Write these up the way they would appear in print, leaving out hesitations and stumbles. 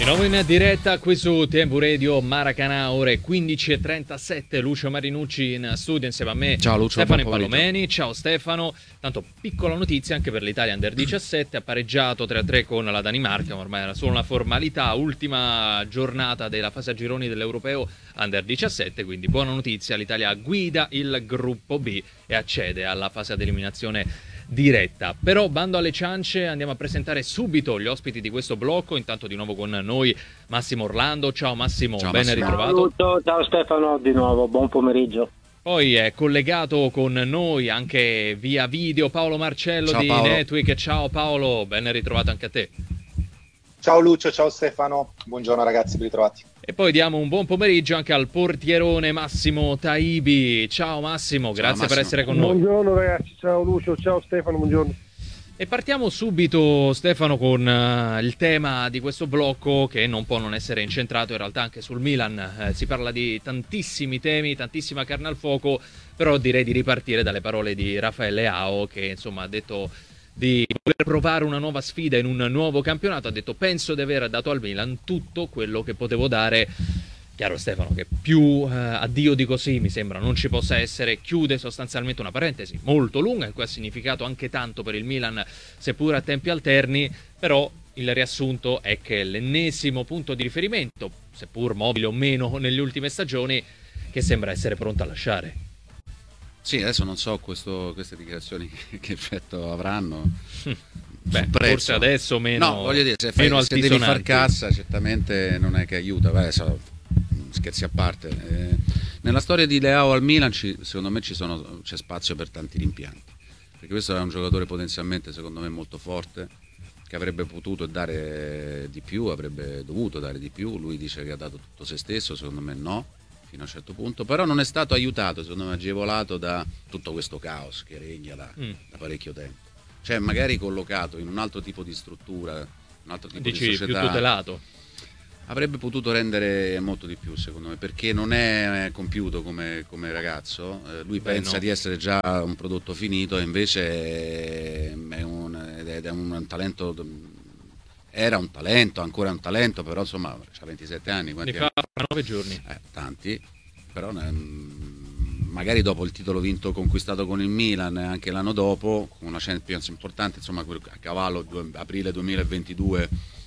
Di nuovo in diretta qui su Tempo Radio Maracanã, ore 15:37. Lucio Marinucci in studio insieme a me. Ciao Lucio, Stefano Impallomeni. Ciao Stefano. Tanto piccola notizia anche per l'Italia Under 17, ha pareggiato 3-3 con la Danimarca, ma ormai era solo una formalità. Ultima giornata della fase a gironi dell'Europeo Under 17, quindi buona notizia, l'Italia guida il gruppo B e accede alla fase ad eliminazione diretta. Però bando alle ciance, andiamo a presentare subito gli ospiti di questo blocco. Intanto di nuovo con noi Massimo Orlando. Ciao Massimo, ciao, ben Massimo. ritrovato. Ciao Stefano, di nuovo, buon pomeriggio. Poi è collegato con noi anche via video Paolo Marcello. Ciao, di Paolo. Netweek. Ciao Paolo, ben ritrovato anche a te. Ciao Lucio, ciao Stefano, buongiorno ragazzi, ben ritrovati. E poi diamo un buon pomeriggio anche al portierone Massimo Taibi. Ciao Massimo, grazie per essere con noi. Buongiorno ragazzi, ciao Lucio, ciao Stefano, buongiorno. E partiamo subito, Stefano, con il tema di questo blocco che non può non essere incentrato in realtà anche sul Milan. Si parla di tantissimi temi, tantissima carne al fuoco, però direi di ripartire dalle parole di Rafael Leao, che insomma ha detto di voler provare una nuova sfida in un nuovo campionato. Ha detto: penso di aver dato al Milan tutto quello che potevo dare. Chiaro Stefano che più addio di così mi sembra non ci possa essere. Chiude sostanzialmente una parentesi molto lunga in cui ha significato anche tanto per il Milan, seppur a tempi alterni. Però il riassunto è che l'ennesimo punto di riferimento, seppur mobile o meno nelle ultime stagioni, che sembra essere pronto a lasciare. Sì, adesso non so queste dichiarazioni che effetto avranno. Beh, forse adesso meno. No, voglio dire, se devi far cassa, certamente non è che aiuta. Beh, scherzi a parte. Nella storia di Leao al Milan, secondo me c'è spazio per tanti rimpianti. Perché questo è un giocatore potenzialmente, secondo me, molto forte, che avrebbe potuto dare di più, avrebbe dovuto dare di più. Lui dice che ha dato tutto se stesso, secondo me no, fino a un certo punto, però non è stato aiutato, secondo me agevolato da tutto questo caos che regna da parecchio tempo. Cioè magari collocato in un altro tipo di struttura, un altro tipo di società, più tutelato, avrebbe potuto rendere molto di più, secondo me, perché non è compiuto come ragazzo. Lui pensa di essere già un prodotto finito e invece è un talento. Era un talento, ancora è un talento, però insomma ha 27 anni. Ne fa 9 giorni. Tanti, però magari dopo il titolo vinto, conquistato con il Milan, anche l'anno dopo, con una Champions importante, insomma a cavallo aprile 2022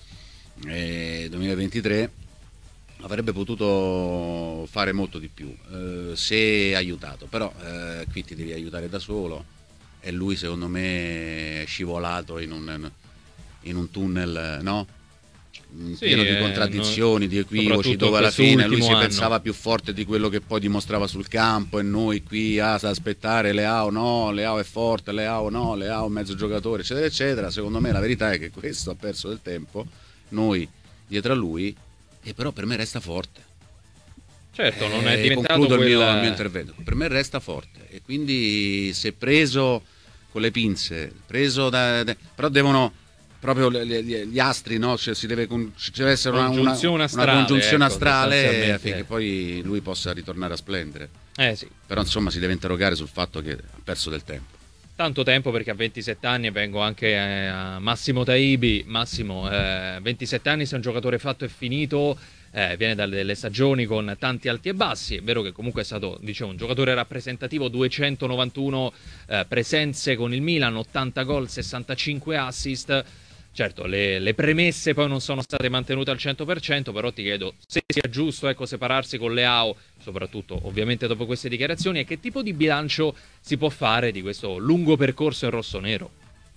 e 2023, avrebbe potuto fare molto di più se aiutato, però qui ti devi aiutare da solo e lui secondo me è scivolato in un tunnel, no? Pieno di contraddizioni, di equivoci, dove alla fine lui si pensava più forte di quello che poi dimostrava sul campo e noi qui ad aspettare Leao, no, Leao è forte, Leao no, Leao mezzo giocatore, eccetera eccetera. Secondo me la verità è che questo ha perso del tempo, noi dietro a lui, e però per me resta forte. Certo, non è diventato concludo il mio intervento. Per me resta forte e quindi se preso con le pinze, però devono proprio gli astri, no? Cioè, ci deve essere una congiunzione astrale affinché poi lui possa ritornare a splendere. Sì. Però insomma si deve interrogare sul fatto che ha perso del tempo. Tanto tempo, perché a 27 anni, vengo anche a Massimo Taibi. Massimo, 27 anni, sei un giocatore fatto e finito, viene dalle stagioni con tanti alti e bassi. È vero che comunque è stato, diciamo, un giocatore rappresentativo, 291 presenze con il Milan, 80 gol, 65 assist. Certo, le premesse poi non sono state mantenute al 100%, però ti chiedo se sia giusto, separarsi con Leao, soprattutto ovviamente dopo queste dichiarazioni, e che tipo di bilancio si può fare di questo lungo percorso in rossonero.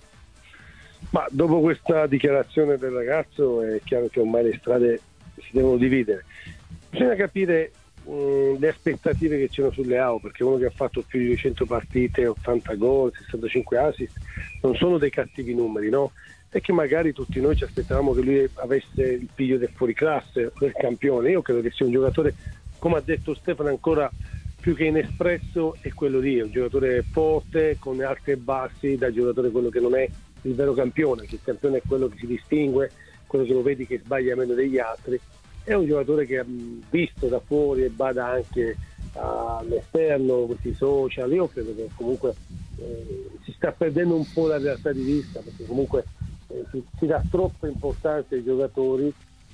Ma dopo questa dichiarazione del ragazzo è chiaro che ormai le strade si devono dividere. Bisogna capire le aspettative che c'erano su Leao, perché uno che ha fatto più di 200 partite, 80 gol, 65 assist, non sono dei cattivi numeri, no? E che magari tutti noi ci aspettavamo che lui avesse il piglio del fuoriclasse, del campione. Io credo che sia un giocatore, come ha detto Stefano, ancora più che inespresso, è quello lì, è un giocatore forte, con alti e bassi, da giocatore quello che non è il vero campione, che il campione è quello che si distingue, quello che lo vedi che sbaglia meno degli altri. È un giocatore che ha visto da fuori e bada anche all'esterno, questi social. Io credo che comunque si sta perdendo un po' la realtà di vista, perché comunque si dà troppa importanza ai giocatori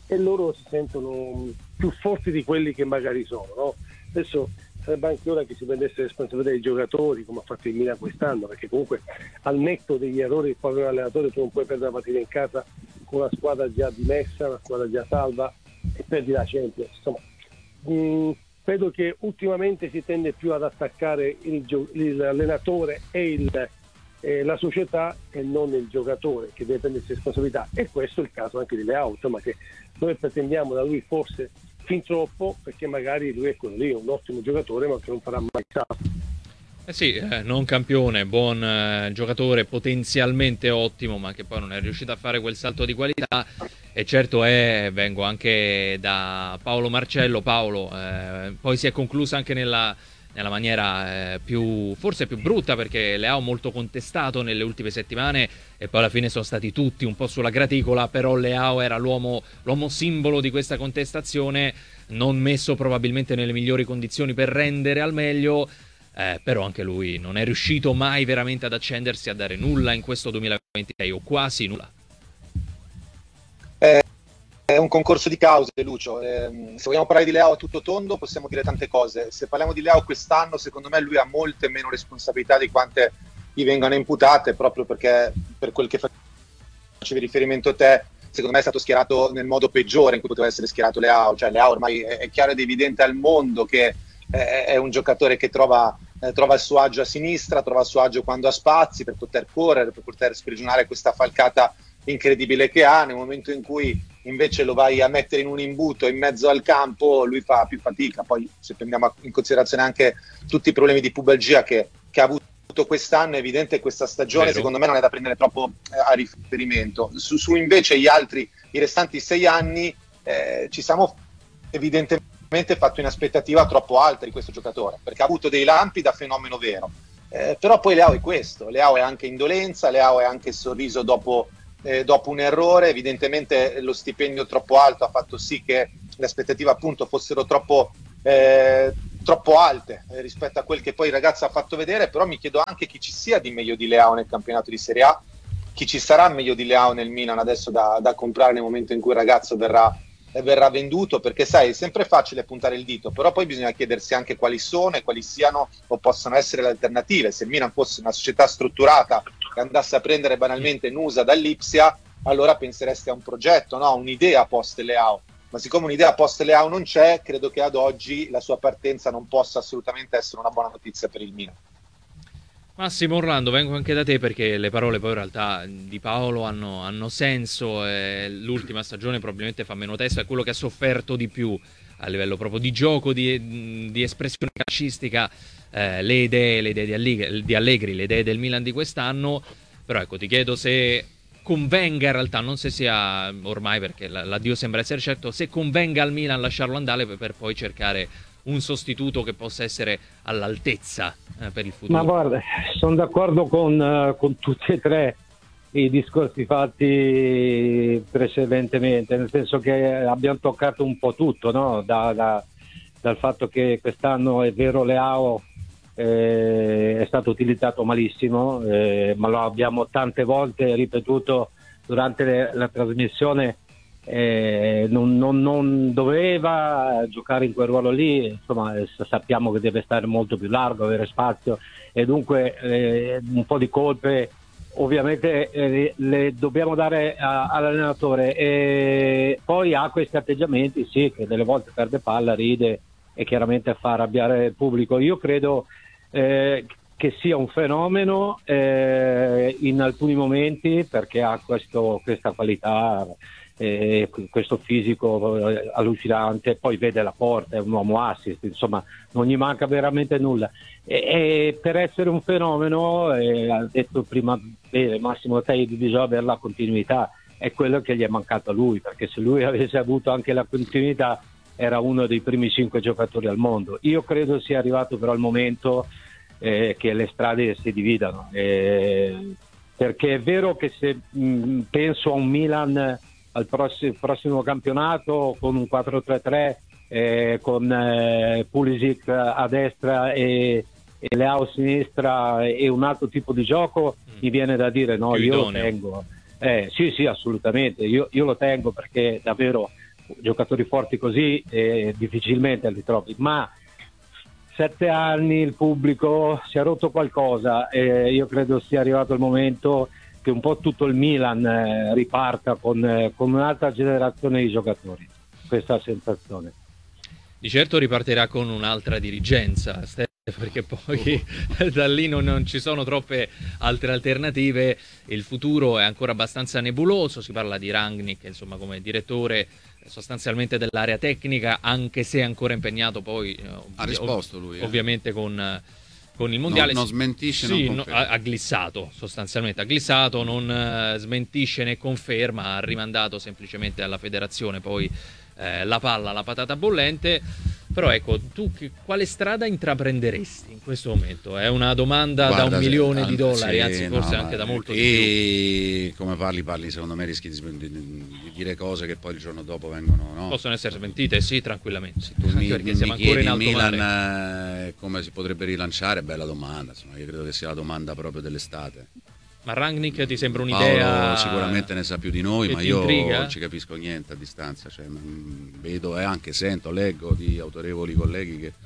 e loro si sentono più forti di quelli che magari sono, no? Adesso sarebbe anche ora che si prendesse responsabilità dei giocatori, come ha fatto il Milan quest'anno, perché comunque al netto degli errori del povero allenatore tu non puoi perdere la partita in casa con una squadra già dimessa, una squadra già salva, e perdi la Champions. Insomma, credo che ultimamente si tende più ad attaccare l'allenatore e la società, e non il giocatore che deve prendersi responsabilità, e questo è il caso anche di Leao, insomma, che noi pretendiamo da lui forse fin troppo, perché magari lui è quello lì, un ottimo giocatore ma che non farà mai salto. Sì, non campione, buon giocatore, potenzialmente ottimo, ma che poi non è riuscito a fare quel salto di qualità. E certo vengo anche da Paolo Marcello. Paolo, poi si è conclusa anche nella maniera forse più brutta, perché Leao molto contestato nelle ultime settimane e poi alla fine sono stati tutti un po' sulla graticola, però Leao era l'uomo simbolo di questa contestazione, non messo probabilmente nelle migliori condizioni per rendere al meglio. Però anche lui non è riuscito mai veramente ad accendersi, a dare nulla in questo 2026, o quasi nulla. È un concorso di cause, Lucio. Se vogliamo parlare di Leao a tutto tondo possiamo dire tante cose. Se parliamo di Leao quest'anno, secondo me lui ha molte meno responsabilità di quante gli vengano imputate, proprio perché, per quel che facevi riferimento te, secondo me è stato schierato nel modo peggiore in cui poteva essere schierato Leao. Cioè Leao ormai è chiaro ed evidente al mondo che è un giocatore che trova il suo agio a sinistra, trova il suo agio quando ha spazi per poter correre, per poter sprigionare questa falcata incredibile che ha. Nel momento in cui invece lo vai a mettere in un imbuto in mezzo al campo, lui fa più fatica. Poi se prendiamo in considerazione anche tutti i problemi di pubalgia che ha avuto quest'anno, è evidente che questa stagione secondo me non è da prendere troppo a riferimento. Su invece i restanti 6 anni ci siamo evidentemente fatto un'aspettativa troppo alta di questo giocatore, perché ha avuto dei lampi da fenomeno vero, però poi Leao è questo, Leao è anche indolenza, Leao è anche sorriso dopo un errore. Evidentemente lo stipendio troppo alto ha fatto sì che le aspettative appunto fossero troppo alte rispetto a quel che poi il ragazzo ha fatto vedere. Però mi chiedo anche chi ci sia di meglio di Leao nel campionato di Serie A, chi ci sarà meglio di Leao nel Milan adesso da comprare nel momento in cui il ragazzo verrà venduto, perché sai, è sempre facile puntare il dito, però poi bisogna chiedersi anche quali sono e quali siano o possano essere le alternative. Se il Milan fosse una società strutturata che andasse a prendere banalmente Nusa dall'Ipsia, allora penseresti a un progetto, no? Un'idea post Leao, ma siccome un'idea post Leao non c'è, credo che ad oggi la sua partenza non possa assolutamente essere una buona notizia per il Milan. Massimo Orlando, vengo anche da te, perché le parole poi in realtà di Paolo hanno senso. L'ultima stagione probabilmente fa meno testo, è quello che ha sofferto di più a livello proprio di gioco, di espressione calcistica, le idee di Allegri, le idee del Milan di quest'anno. Però ecco, ti chiedo se convenga in realtà, non se sia ormai, perché l'addio sembra essere certo, se convenga al Milan lasciarlo andare per poi cercare un sostituto che possa essere all'altezza per il futuro. Ma guarda, sono d'accordo con tutti e tre i discorsi fatti precedentemente, nel senso che abbiamo toccato un po' tutto, no? Dal fatto che quest'anno è vero Leao è stato utilizzato malissimo, ma lo abbiamo tante volte ripetuto durante la trasmissione. Non doveva giocare in quel ruolo lì, insomma sappiamo che deve stare molto più largo, avere spazio, e dunque un po' di colpe ovviamente le dobbiamo dare all'allenatore. E poi ha questi atteggiamenti, sì, che delle volte perde palla, ride e chiaramente fa arrabbiare il pubblico. Io credo che sia un fenomeno in alcuni momenti, perché ha questa qualità, questo fisico allucinante, poi vede la porta, è un uomo assist, insomma non gli manca veramente nulla, e per essere un fenomeno, ha detto prima bene Massimo te, bisogna avere la continuità, è quello che gli è mancato a lui, perché se lui avesse avuto anche la continuità era uno dei primi 5 giocatori al mondo. Io credo sia arrivato però il momento che le strade si dividano, perché è vero che se penso a un Milan al prossimo campionato con un 4-3-3, con Pulisic a destra e Leao a sinistra e un altro tipo di gioco, mi viene da dire no, io lo tengo. Sì, assolutamente, io lo tengo, perché davvero giocatori forti così difficilmente li trovi, ma 7 anni il pubblico si è rotto qualcosa e io credo sia arrivato il momento che un po' tutto il Milan riparta con un'altra generazione di giocatori, questa sensazione. Di certo ripartirà con un'altra dirigenza, perché poi da lì non ci sono troppe altre alternative, il futuro è ancora abbastanza nebuloso, si parla di Rangnick insomma come direttore sostanzialmente dell'area tecnica, anche se è ancora impegnato poi ha risposto lui ovviamente con il mondiale. Non smentisce, sì, non conferma. ha glissato, sostanzialmente ha glissato, non smentisce né conferma, ha rimandato semplicemente alla federazione poi la palla, la patata bollente. Però ecco, tu quale strada intraprenderesti in questo momento? È una domanda da $1 milione di dollari, sì, anzi forse anche da molto di più. Come parli, secondo me rischi di dire cose che poi il giorno dopo vengono, no? Possono essere smentite, sì, tranquillamente. Sì, perché siamo ancora in alto mare. Come si potrebbe rilanciare? Bella domanda, insomma, io credo che sia la domanda proprio dell'estate. Ma Rangnick ti sembra un'idea? Paolo sicuramente ne sa più di noi, ma io intriga? Non ci capisco niente a distanza, cioè, vedo e anche sento, leggo di autorevoli colleghi che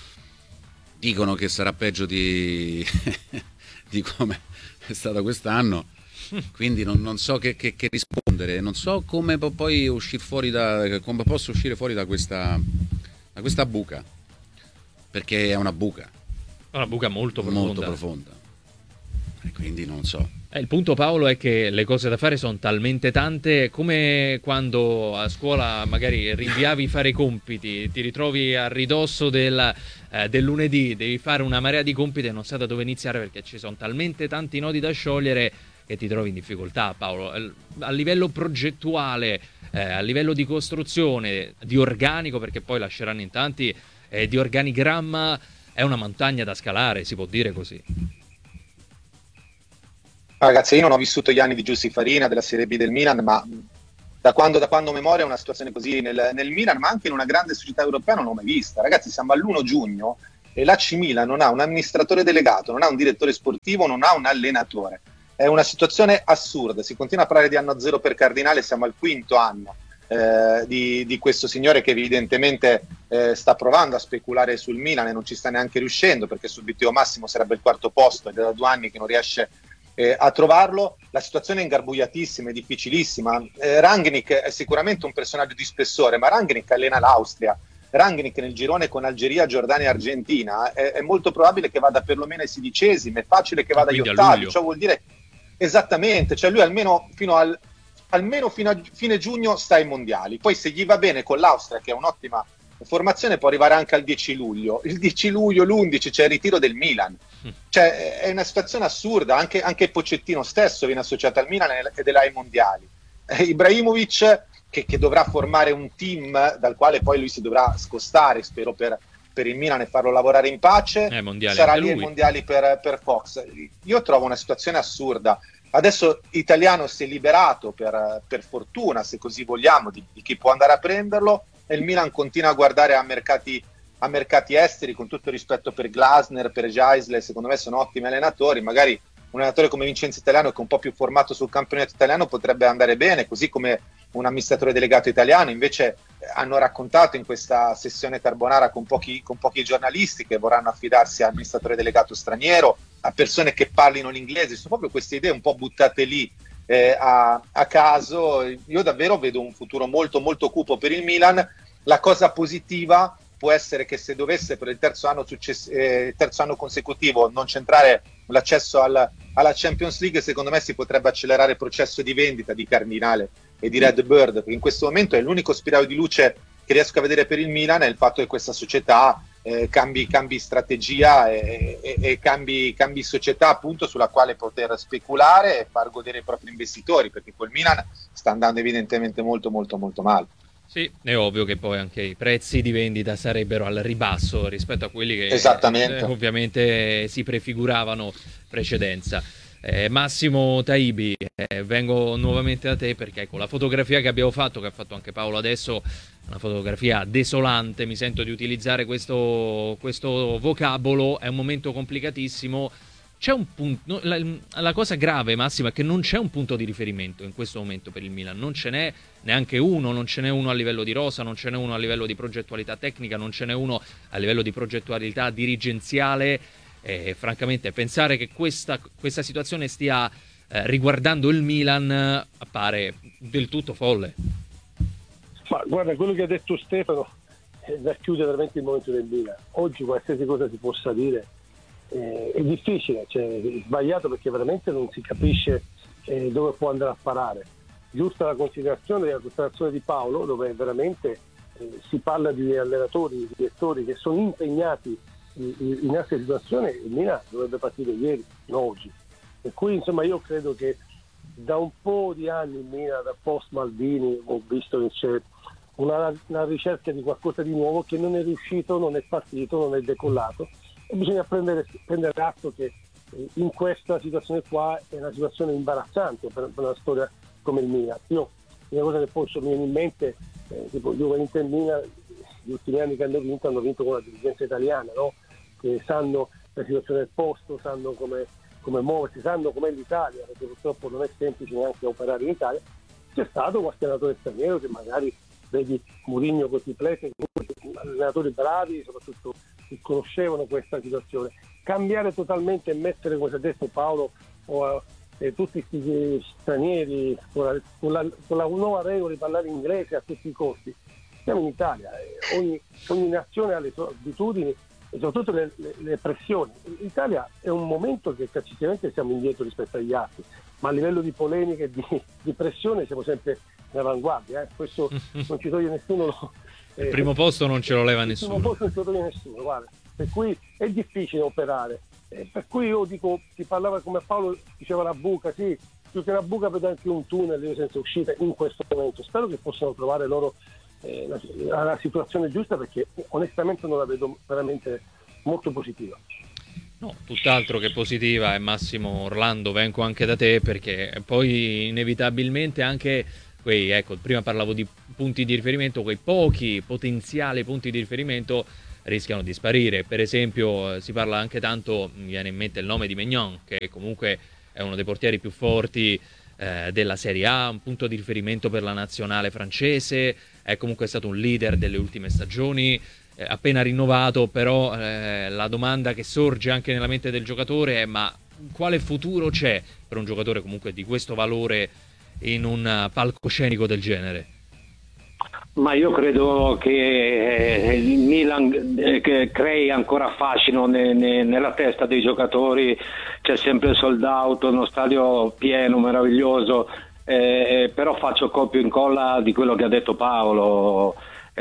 dicono che sarà peggio di come è stato quest'anno, quindi non so che rispondere, non so come poi uscire fuori come posso uscire fuori da questa buca, perché è una buca molto profonda. E quindi non so. Il punto, Paolo, è che le cose da fare sono talmente tante, come quando a scuola magari rinviavi fare i compiti, ti ritrovi a ridosso del lunedì, devi fare una marea di compiti e non sai da dove iniziare perché ci sono talmente tanti nodi da sciogliere che ti trovi in difficoltà, Paolo. A livello progettuale, a livello di costruzione, di organico, perché poi lasceranno in tanti, di organigramma, è una montagna da scalare, si può dire così. Ragazzi, io non ho vissuto gli anni di Giussi Farina, della Serie B del Milan, ma da quando ho memoria una situazione così nel Milan, ma anche in una grande società europea non l'ho mai vista. Ragazzi, siamo all'1 giugno e l'AC Milan non ha un amministratore delegato, non ha un direttore sportivo, non ha un allenatore. È una situazione assurda, si continua a parlare di anno zero per Cardinale, siamo al 5° anno di questo signore che evidentemente sta provando a speculare sul Milan e non ci sta neanche riuscendo, perché l'obiettivo massimo sarebbe il 4º posto ed è da 2 anni che non riesce a trovarlo. La situazione è ingarbugliatissima, è difficilissima. Rangnick è sicuramente un personaggio di spessore, ma Rangnick allena l'Austria. Rangnick nel girone con Algeria, Giordania e Argentina è molto probabile che vada perlomeno ai 16esimi, è facile che vada agli ottavi, ciò vuol dire esattamente, cioè lui almeno fino a fine giugno sta ai mondiali, poi se gli va bene con l'Austria, che è un'ottima formazione, può arrivare anche al 10 luglio. Il 10 luglio, l'11 c'è il ritiro del Milan. Cioè è una situazione assurda, anche Pochettino stesso viene associato al Milan ed è là ai mondiali. Ibrahimovic che dovrà formare un team dal quale poi lui si dovrà scostare, spero per il Milan, e farlo lavorare in pace, sarà lì ai mondiali per Fox. Io trovo una situazione assurda. Adesso Italiano si è liberato per fortuna, se così vogliamo, di chi può andare a prenderlo, e il Milan continua a guardare a mercati esteri, con tutto il rispetto per Glasner, per Geisler, secondo me sono ottimi allenatori. Magari un allenatore come Vincenzo Italiano, che è un po' più formato sul campionato italiano, potrebbe andare bene, così come un amministratore delegato italiano. Invece hanno raccontato in questa sessione carbonara con pochi giornalisti che vorranno affidarsi a amministratore delegato straniero, a persone che parlino l'inglese. Sono proprio queste idee un po' buttate lì a caso. Io davvero vedo un futuro molto molto cupo per il Milan. La cosa positiva può essere che se dovesse per il terzo anno consecutivo non centrare l'accesso alla Champions League, secondo me si potrebbe accelerare il processo di vendita di Cardinale e di Redbird, perché in questo momento è l'unico spiraglio di luce che riesco a vedere per il Milan, è il fatto che questa società cambi strategia e cambi società, appunto, sulla quale poter speculare e far godere i propri investitori, perché quel Milan sta andando evidentemente molto molto molto male. Sì, è ovvio che poi anche i prezzi di vendita sarebbero al ribasso rispetto a quelli che ovviamente si prefiguravano precedenza. Massimo Taibi, vengo nuovamente da te perché ecco, la fotografia che abbiamo fatto, che ha fatto anche Paolo adesso, una fotografia desolante, mi sento di utilizzare questo vocabolo, è un momento complicatissimo. c'è un punto, la cosa grave, Massimo, è che non c'è un punto di riferimento in questo momento per il Milan, non ce n'è neanche uno, non ce n'è uno a livello di rosa, non ce n'è uno a livello di progettualità tecnica, non ce n'è uno a livello di progettualità dirigenziale, e francamente pensare che questa situazione stia riguardando il Milan appare del tutto folle. Ma guarda, quello che ha detto Stefano da chiudere veramente il momento del Milan. Oggi qualsiasi cosa si possa dire è difficile, cioè è sbagliato, perché veramente non si capisce dove può andare a parare. Giusta la considerazione di Paolo, dove veramente si parla di allenatori, di direttori che sono impegnati in altre situazioni. Il Milan dovrebbe partire ieri, non oggi. Per cui insomma io credo che da un po' di anni il Milan, da post Maldini, ho visto che c'è una ricerca di qualcosa di nuovo che non è riuscito, non è partito, non è decollato, e bisogna prendere atto che in questa situazione qua è una situazione imbarazzante per una storia come il Milan. Io, una cosa che posso venire in mente, tipo Juventus e Milan, gli ultimi anni che hanno vinto con la dirigenza italiana, no? Che sanno la situazione del posto, sanno come muoversi, sanno com'è l'Italia, perché purtroppo non è semplice neanche operare in Italia. C'è stato qualche allenatore straniero che magari, vedi Mourinho con Triplete, allenatori bravi, soprattutto che conoscevano questa situazione. Cambiare totalmente e mettere, come ha detto Paolo, tutti questi stranieri con la nuova regola di parlare inglese a tutti i costi. Siamo in Italia, ogni nazione ha le sue abitudini e soprattutto le pressioni. L'Italia è un momento che calcisticamente siamo indietro rispetto agli altri, ma a livello di polemiche e di pressione siamo sempre in avanguardia, questo non ci toglie nessuno. Il primo posto non ce lo leva nessuno. Il primo posto non ce lo toglie nessuno, guarda. Per cui è difficile operare. Per cui io dico, si parlava, come Paolo diceva, la buca, sì, più che la buca vedo anche un tunnel senza uscita in questo momento. Spero che possano trovare loro la situazione giusta, perché onestamente non la vedo veramente molto positiva. No, tutt'altro che positiva. E Massimo, Orlando, vengo anche da te, perché poi inevitabilmente anche quei, ecco, prima parlavo di punti di riferimento, quei pochi potenziali punti di riferimento rischiano di sparire. Per esempio si parla anche tanto, mi viene in mente il nome di Maignan, che comunque è uno dei portieri più forti della Serie A, un punto di riferimento per la nazionale francese, è comunque stato un leader delle ultime stagioni, appena rinnovato, però la domanda che sorge anche nella mente del giocatore è: ma quale futuro c'è per un giocatore comunque di questo valore in un palcoscenico del genere? Ma io credo che il Milan che crei ancora fascino nella testa dei giocatori. C'è sempre il sold out, uno stadio pieno, meraviglioso, però faccio copia e incolla di quello che ha detto Paolo,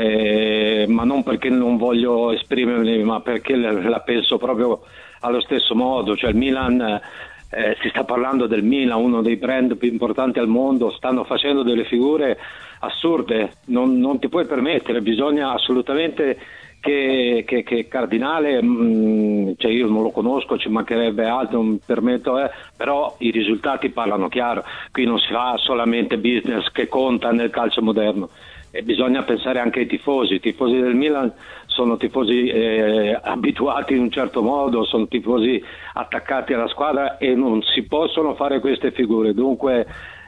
ma non perché non voglio esprimermi, ma perché la penso proprio allo stesso modo. Cioè il Milan, si sta parlando del Milan, uno dei brand più importanti al mondo, stanno facendo delle figure assurde, non ti puoi permettere, bisogna assolutamente che Cardinale, cioè io non lo conosco, ci mancherebbe altro, non mi permetto, però i risultati parlano chiaro. Qui non si fa solamente business che conta nel calcio moderno, e bisogna pensare anche ai tifosi. I tifosi del Milan sono tifosi abituati in un certo modo, sono tifosi attaccati alla squadra e non si possono fare queste figure. Dunque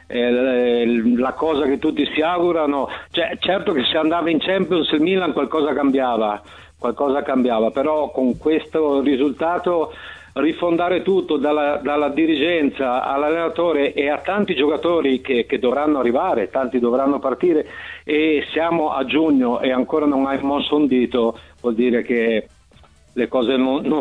la cosa che tutti si augurano, cioè, certo che se andava in Champions il Milan qualcosa cambiava, però con questo risultato rifondare tutto dalla dirigenza all'allenatore e a tanti giocatori che dovranno arrivare, tanti dovranno partire, e siamo a giugno e ancora non hai mosso un dito, vuol dire che le cose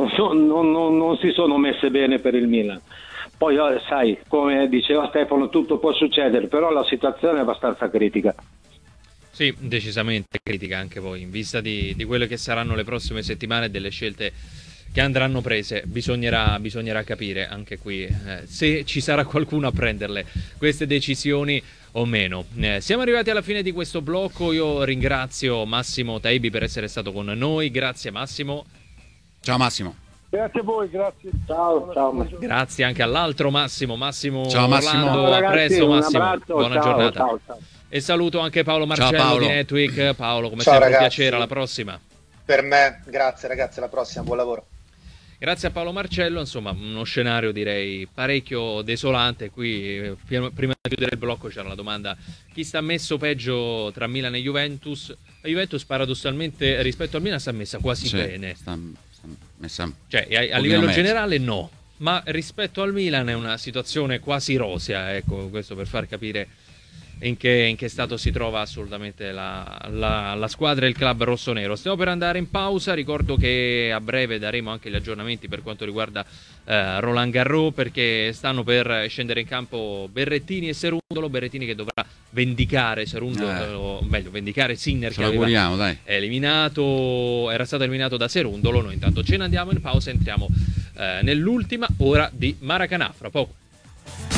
non si sono messe bene per il Milan. Poi sai, come diceva Stefano, tutto può succedere, però la situazione è abbastanza critica. Sì, decisamente critica anche poi, in vista di quelle che saranno le prossime settimane e delle scelte che andranno prese. Bisognerà capire anche qui se ci sarà qualcuno a prenderle queste decisioni o meno. Siamo arrivati alla fine di questo blocco. Io ringrazio Massimo Taibi per essere stato con noi. Grazie Massimo. Ciao Massimo. Grazie a voi, grazie. Ciao. Grazie anche all'altro Massimo. Ciao Massimo. Orlando, Ciao, ragazzi, a presto Massimo. abbraccio, Buona giornata. Ciao. E saluto anche Paolo Marcello Paolo. di Netweek. Paolo, come Ciao, sempre un ragazzi. piacere, alla prossima. Per me, grazie ragazzi, alla prossima, buon lavoro. Grazie a Paolo Marcello, insomma uno scenario direi parecchio desolante. Qui prima di chiudere il blocco c'era la domanda: chi sta messo peggio tra Milan e Juventus? La Juventus paradossalmente rispetto al Milan sta messa quasi bene, sta messa cioè a livello generale no, ma rispetto al Milan è una situazione quasi rosea, ecco, questo per far capire in che stato si trova assolutamente la squadra e il club rossonero. Stiamo per andare in pausa, ricordo che a breve daremo anche gli aggiornamenti per quanto riguarda Roland Garros, perché stanno per scendere in campo Berrettini e Cerundolo. Berrettini che dovrà vendicare Cerundolo, meglio vendicare Sinner, che era stato eliminato da Cerundolo. Noi intanto ce ne andiamo in pausa e entriamo nell'ultima ora di Maracanã fra poco.